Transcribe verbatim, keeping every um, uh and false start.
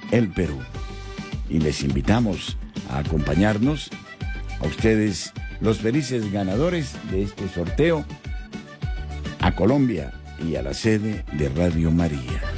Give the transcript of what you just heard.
el Perú. Y les invitamos a acompañarnos, a ustedes, los felices ganadores de este sorteo, a Colombia y a la sede de Radio María.